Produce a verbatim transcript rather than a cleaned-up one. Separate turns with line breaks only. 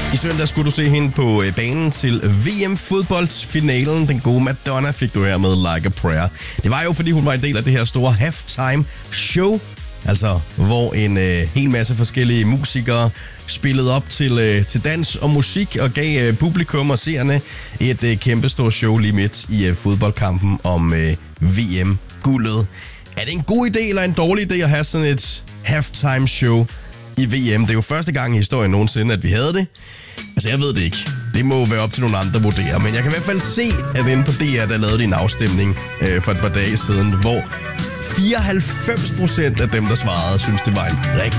I søndag skulle du se hende på banen til V M-fodboldsfinalen. Den gode Madonna fik du her med Like a Prayer. Det var jo, fordi hun var en del af det her store halftime show. Altså, hvor en øh, hel masse forskellige musikere spillede op til, øh, til dans og musik og gav øh, publikum og seerne et øh, kæmpestort show lige midt i øh, fodboldkampen om øh, V M-guldet. Er det en god idé eller en dårlig idé at have sådan et halftime show i V M? Det er jo første gang i historien nogensinde, at vi havde det. Altså, jeg ved det ikke. Det må være op til nogle andre vurdere. Men jeg kan i hvert fald se, at inde på D R, der lavede de en afstemning øh, for et par dage siden, hvor fireoghalvfems procent af dem, der svarede, synes det var en rigtig